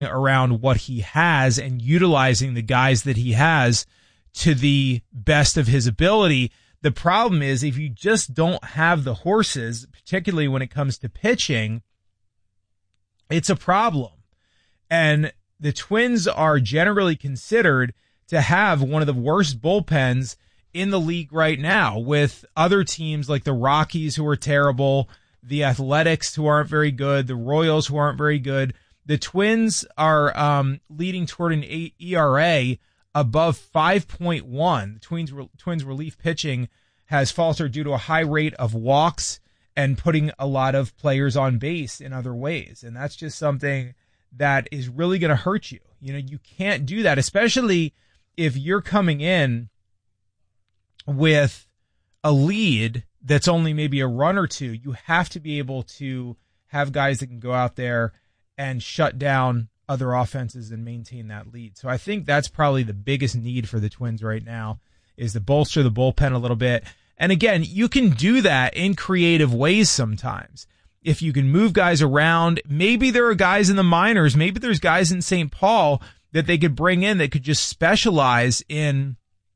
around what he has and utilizing the guys that he has to the best of his ability. The problem is if you just don't have the horses, particularly when it comes to pitching, it's a problem. And the Twins are generally considered to have one of the worst bullpens in the league right now, with other teams like the Rockies, who are terrible, the Athletics, who aren't very good, the Royals, who aren't very good. The Twins are leading toward an ERA above 5.1. The Twins relief pitching has faltered due to a high rate of walks and putting a lot of players on base in other ways. And that's just something that is really going to hurt you. You know, you can't do that, especially if you're coming in with a lead that's only maybe a run or two. You have to be able to have guys that can go out there and shut down other offenses and maintain that lead. So I think that's probably the biggest need for the Twins right now, is to bolster the bullpen a little bit. And again, you can do that in creative ways sometimes. If you can move guys around, maybe there are guys in the minors, maybe there's guys in St. Paul that they could bring in that could just specialize in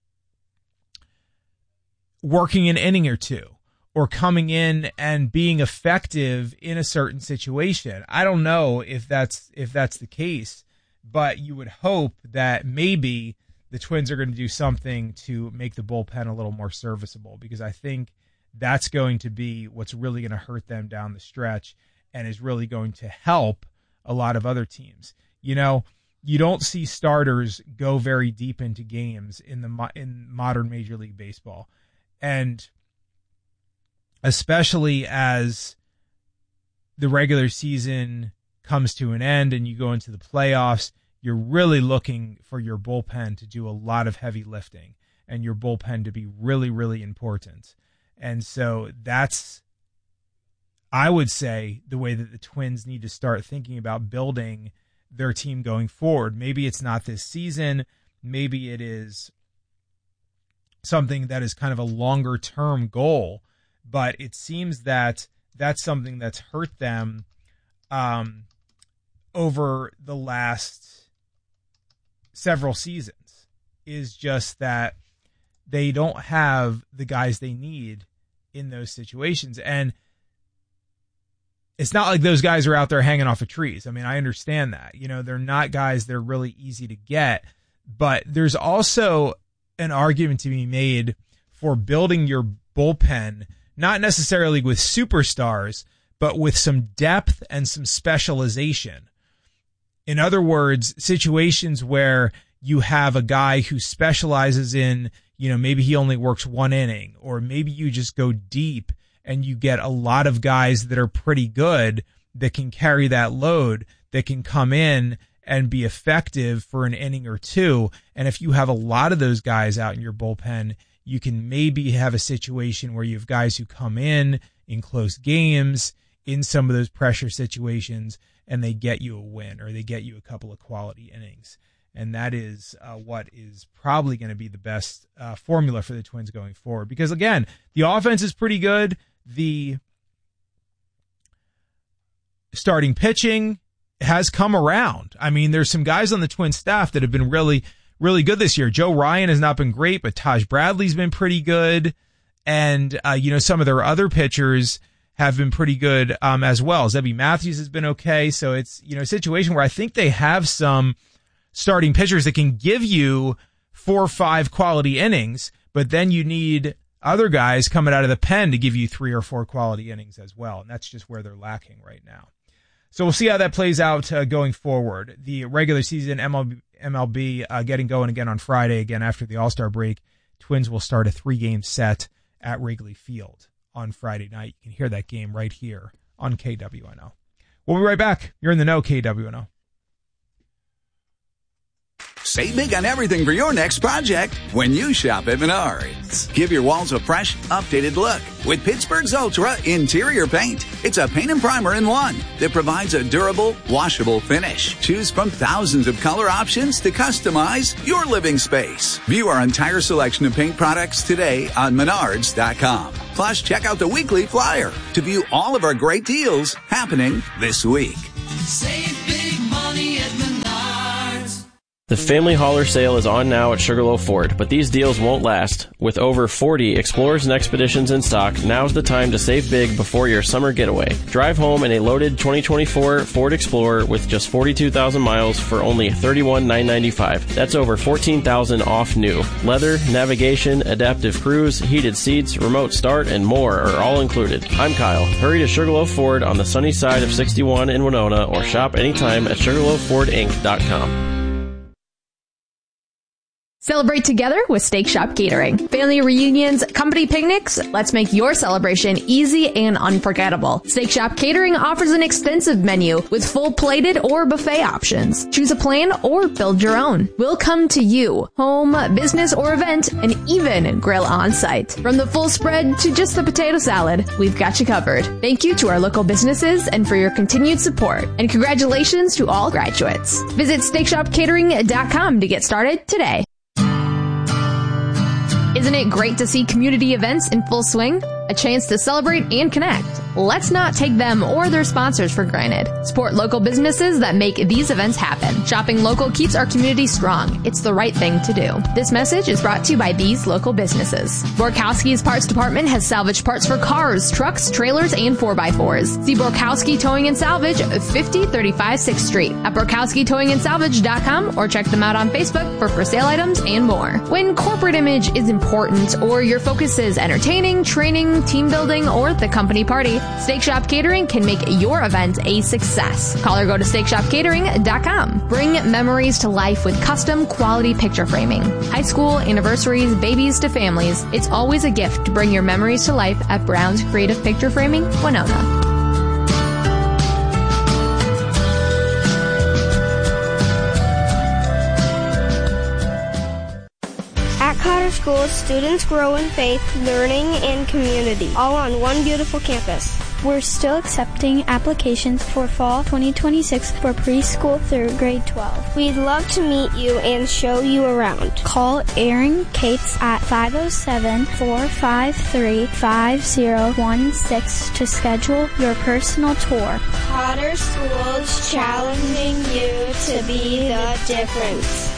working an inning or two, or coming in and being effective in a certain situation. I don't know if that's the case, but you would hope that maybe the Twins are going to do something to make the bullpen a little more serviceable, because I think that's going to be what's really going to hurt them down the stretch and is really going to help a lot of other teams. You know, you don't see starters go very deep into games in modern Major League Baseball. And especially as the regular season comes to an end and you go into the playoffs, you're really looking for your bullpen to do a lot of heavy lifting and your bullpen to be really, really important. And so that's, I would say, the way that the Twins need to start thinking about building their team going forward. Maybe it's not this season. Maybe it is something that is kind of a longer term goal, but it seems that that's something that's hurt them over the last several seasons, is just that they don't have the guys they need in those situations. And it's not like those guys are out there hanging off of trees. I mean, I understand that, you know, they're not guys that are really easy to get, but there's also an argument to be made for building your bullpen, not necessarily with superstars, but with some depth and some specialization. In other words, situations where you have a guy who specializes in, you know, maybe he only works one inning, or maybe you just go deep and you get a lot of guys that are pretty good that can carry that load, that can come in and be effective for an inning or two. And if you have a lot of those guys out in your bullpen, you can maybe have a situation where you have guys who come in close games, in some of those pressure situations, and they get you a win, or they get you a couple of quality innings. And that is what is probably going to be the best formula for the Twins going forward. Because, again, the offense is pretty good. The starting pitching has come around. I mean, there's some guys on the Twins staff that have been really, really good this year. Joe Ryan has not been great, but Taj Bradley's been pretty good. And, you know, some of their other pitchers have been pretty good as well. Zebby Matthews has been okay. So it's, you know, a situation where I think they have some starting pitchers that can give you 4 or 5 quality innings, but then you need other guys coming out of the pen to give you 3 or 4 quality innings as well. And that's just where they're lacking right now. So we'll see how that plays out going forward. The regular season MLB getting going again on Friday, again after the All-Star break. Twins will start a 3-game set at Wrigley Field on Friday night. You can hear that game right here on KWNO. We'll be right back. You're in the know, KWNO. Save big on everything for your next project when you shop at Menards. Give your walls a fresh, updated look with Pittsburgh's Ultra Interior Paint. It's a paint and primer in one that provides a durable, washable finish. Choose from thousands of color options to customize your living space. View our entire selection of paint products today on Menards.com. Plus, check out the weekly flyer to view all of our great deals happening this week. Save big money at Menards. The Family Hauler sale is on now at Sugarloaf Ford, but these deals won't last. With over 40 Explorers and Expeditions in stock, now's the time to save big before your summer getaway. Drive home in a loaded 2024 Ford Explorer with just 42,000 miles for only $31,995. That's over $14,000 off new. Leather, navigation, adaptive cruise, heated seats, remote start, and more are all included. I'm Kyle. Hurry to Sugarloaf Ford on the sunny side of 61 in Winona or shop anytime at SugarloafFordInc.com. Celebrate together with Steak Shop Catering. Family reunions, company picnics, let's make your celebration easy and unforgettable. Steak Shop Catering offers an extensive menu with full plated or buffet options. Choose a plan or build your own. We'll come to you, home, business, or event, and even grill on site. From the full spread to just the potato salad, we've got you covered. Thank you to our local businesses and for your continued support. And congratulations to all graduates. Visit SteakShopCatering.com to get started today. Isn't it great to see community events in full swing? A chance to celebrate and connect. Let's not take them or their sponsors for granted. Support local businesses that make these events happen. Shopping local keeps our community strong. It's the right thing to do. This message is brought to you by these local businesses. Borkowski's Parts Department has salvage parts for cars, trucks, trailers, and 4x4s. See Borkowski Towing and Salvage, 5035 6th Street at BorkowskiTowingandSalvage.com or check them out on Facebook for sale items and more. When corporate image is important or your focus is entertaining, training, team building, or the company party, Steak Shop Catering can make your event a success. Call or go to SteakShopCatering.com. Bring memories to life with custom quality picture framing. High school, anniversaries, babies to families. It's always a gift to bring your memories to life at Brown's Creative Picture Framing, Winona. At Cotter School, students grow in faith, learning, and community, all on one beautiful campus. We're still accepting applications for fall 2026 for preschool through grade 12. We'd love to meet you and show you around. Call Erin Cates at 507-453-5016 to schedule your personal tour. Cotter School's challenging you to be the difference.